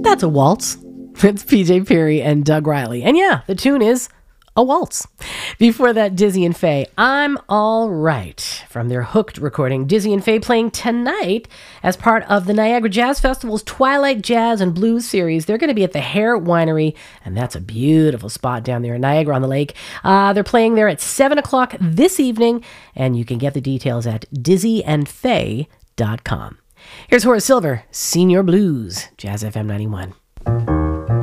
That's a waltz. It's PJ Perry and Doug Riley. And yeah, the tune is a waltz. Before that, Dizzy and Faye, I'm All Right, from their Hooked recording. Dizzy and Faye playing tonight as part of the Niagara Jazz Festival's Twilight Jazz and Blues series. They're going to be at the Hare Winery, and that's a beautiful spot down there in Niagara-on-the-Lake. They're playing there at 7 o'clock this evening, and you can get the details at dizzyandfaye.com. Here's Horace Silver, Senior Blues, Jazz FM 91.